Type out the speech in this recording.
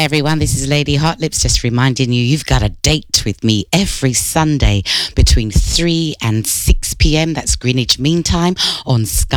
everyone, this is Lady Hot Lips, just reminding you, you've got a date with me every Sunday between 3 and 6 p.m. That's Greenwich Mean Time on Sky.